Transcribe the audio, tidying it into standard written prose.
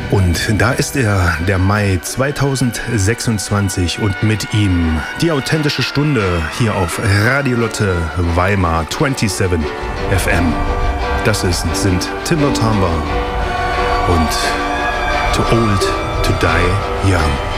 Und da ist er, der Mai 2026 und mit ihm die authentische Stunde hier auf Radio Lotte Weimar 27 FM. Das sind Timber Timber und Too Old to Die Young.